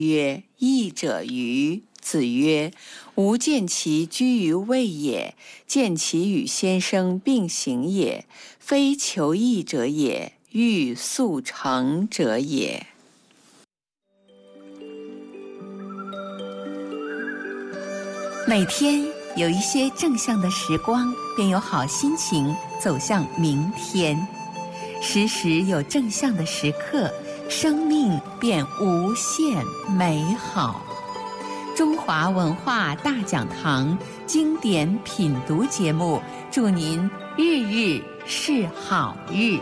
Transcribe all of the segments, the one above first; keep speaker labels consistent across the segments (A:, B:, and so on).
A: 曰：义者愚。子曰：吾见其居于位也，见其与先生并行也，非求义者也，欲速成者也。每天有一些正向的时光，便有好心情走向明天；时时有正向的时刻，生命便无限美好。中华文化大讲堂经典品读节目，祝您日日是好日。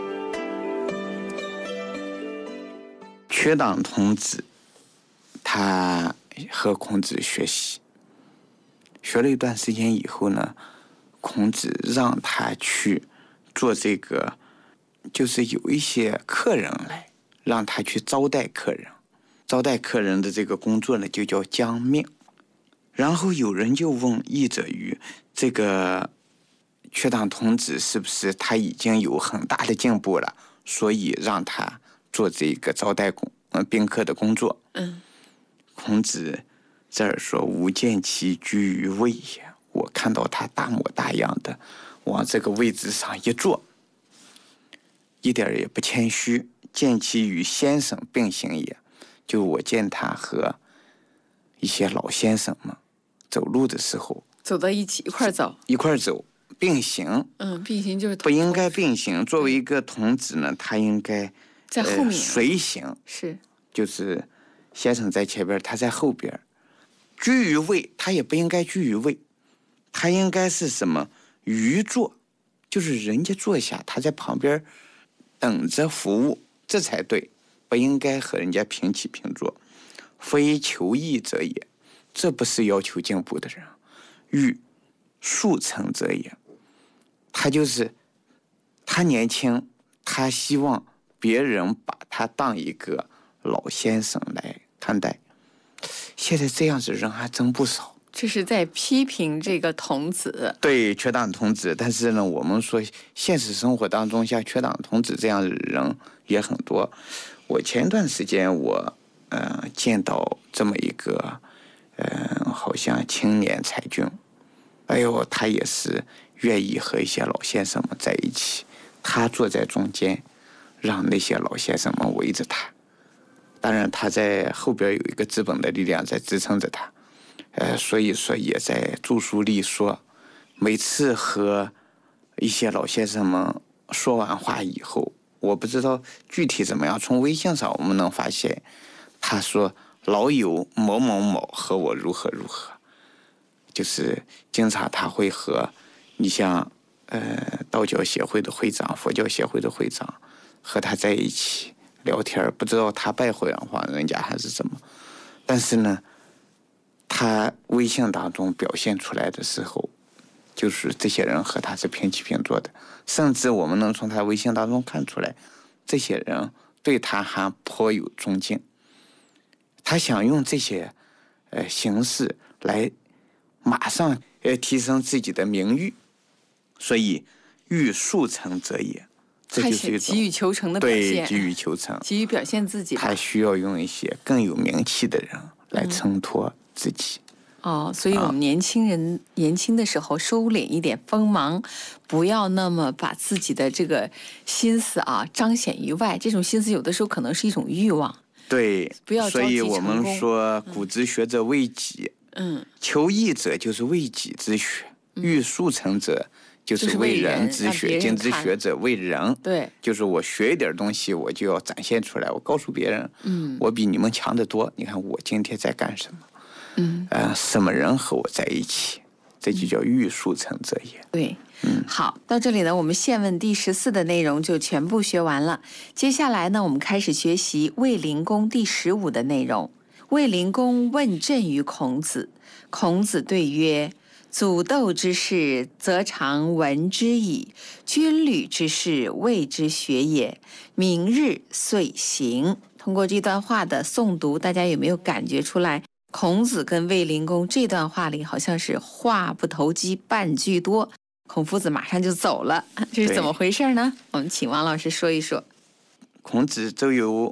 B: 缺党童子，他和孔子学习，学了一段时间以后呢，孔子让他去做这个，就是有一些客人来，让他去招待客人。招待客人的这个工作呢，就叫将命。然后有人就问义者于这个缺党童子是不是他已经有很大的进步了，所以让他做这个招待宾客的工作。孔子这儿说：吾见其居于位也，我看到他大模大样的往这个位置上一坐，一点也不谦虚。见其与先生并行也，就我见他和一些老先生们走路的时候
A: 走到一起，一块走并行。并行就是不
B: 应该并行。作为一个童子呢，他应该
A: 在后面
B: 随行，
A: 是
B: 就是先生在前边，他在后边。居于位，他也不应该居于位，他应该是什么？于坐，就是人家坐下，他在旁边等着服务，这才对，不应该和人家平起平坐。非求义者也，这不是要求进步的人。欲速成者也，他就是他年轻，他希望别人把他当一个老先生来看待。现在这样子人还真不少。
A: 这是在批评这个童子，
B: 对，缺党童子。但是呢，我们说现实生活当中像缺党童子这样的人也很多。我前段时间我见到这么一个好像青年才俊，哎呦，他也是愿意和一些老先生们在一起，他坐在中间，让那些老先生们围着他。当然他在后边有一个资本的力量在支撑着他，所以说也在著书立说。每次和一些老先生们说完话以后，我不知道具体怎么样，从微信上我们能发现，他说老友某某某和我如何如何，就是经常他会和你像道教协会的会长、佛教协会的会长和他在一起聊天，不知道他拜会人家还是怎么。但是呢，他微信当中表现出来的时候，就是这些人和他是平起平坐的，甚至我们能从他微信当中看出来，这些人对他还颇有尊敬。他想用这些形式来马上提升自己的名誉，所以欲速成者也。这就是一种
A: 急于求成的表现。
B: 对，急于求成，
A: 急于表现自己。
B: 他需要用一些更有名气的人来衬托自己。
A: 所以我们年轻人年轻的时候收敛一点锋芒，不要那么把自己的这个心思彰显于外。这种心思有的时候可能是一种欲望。
B: 对，
A: 不要着急成功。
B: 所以我们说古之学者为己，求义者就是为己之学，欲速成者就是为人之学，今之学者为人。
A: 对，
B: 就是我学一点东西，我就要展现出来，我告诉别人，我比你们强得多。你看我今天在干什么？什么人和我在一起？这就叫欲速成者也。
A: 对，好，到这里呢，我们现问第14的内容就全部学完了。接下来呢，我们开始学习卫灵公第15的内容。卫灵公问政于孔子，孔子对曰：祖斗之事，则常闻之矣；军旅之事，谓之学也。明日遂行。通过这段话的诵读，大家有没有感觉出来？孔子跟卫灵公这段话里好像是话不投机半句多，孔夫子马上就走了，这是怎么回事呢？我们请王老师说一说。
B: 孔子周游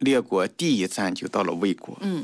B: 列国第一站就到了魏国。